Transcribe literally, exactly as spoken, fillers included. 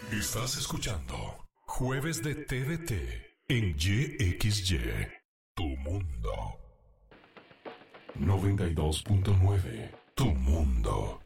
Estás escuchando Jueves de T V T en Y X Y, Tu Mundo. noventa y dos punto nueve, Tu Mundo.